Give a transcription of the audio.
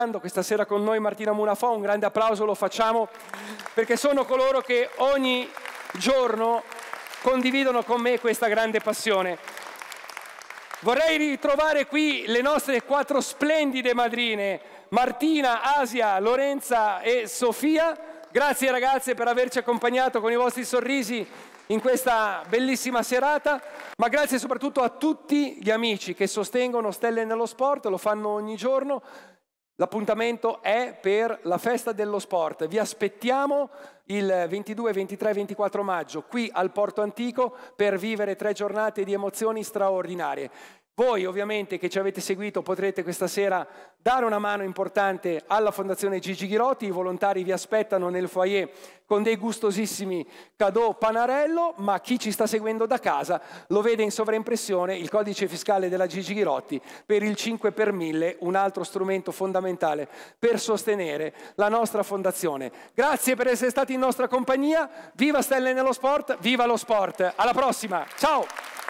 questa sera con noi Martina Munafò, un grande applauso lo facciamo perché sono coloro che ogni giorno condividono con me questa grande passione. Vorrei ritrovare qui le nostre 4 splendide madrine, Martina, Asia, Lorenza e Sofia. Grazie ragazze per averci accompagnato con i vostri sorrisi in questa bellissima serata, ma grazie soprattutto a tutti gli amici che sostengono Stelle nello Sport, lo fanno ogni giorno. L'appuntamento è per la festa dello sport. Vi aspettiamo il 22, 23, 24 maggio qui al Porto Antico per vivere 3 giornate di emozioni straordinarie. Voi ovviamente che ci avete seguito potrete questa sera dare una mano importante alla Fondazione Gigi Ghirotti, i volontari vi aspettano nel foyer con dei gustosissimi cadeau Panarello, ma chi ci sta seguendo da casa lo vede in sovraimpressione il codice fiscale della Gigi Ghirotti per il 5 per 1000, un altro strumento fondamentale per sostenere la nostra fondazione. Grazie per essere stati in nostra compagnia, viva Stelle nello Sport, viva lo sport, alla prossima, ciao!